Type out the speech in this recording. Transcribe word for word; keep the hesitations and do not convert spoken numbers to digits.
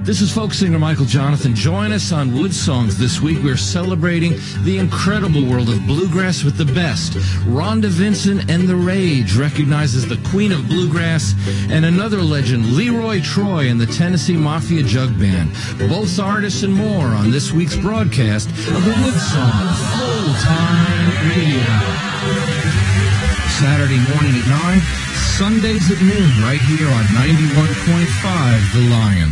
This is folk singer Michael Jonathan. Join us on Wood Songs this week. We're celebrating the incredible world of bluegrass with the best. Rhonda Vincent and the Rage recognizes the queen of bluegrass, and another legend, Leroy Troy and the Tennessee Mafia Jug Band. Both artists and more on this week's broadcast of the Wood Songs Full-Time Radio Hour. Saturday morning at nine, Sundays at noon, right here on ninety-one point five The Lion.